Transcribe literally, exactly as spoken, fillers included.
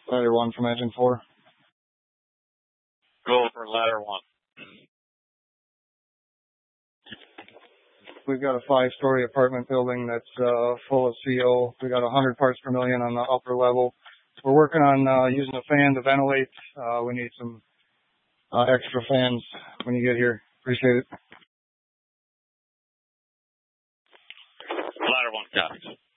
Ladder one from engine four. Go for ladder one. We've got a five-story apartment building that's uh, full of C O. We got one hundred parts per million on the upper level. We're working on uh, using a fan to ventilate. Uh, we need some uh, extra fans when you get here. Appreciate it. Ladder one, copy.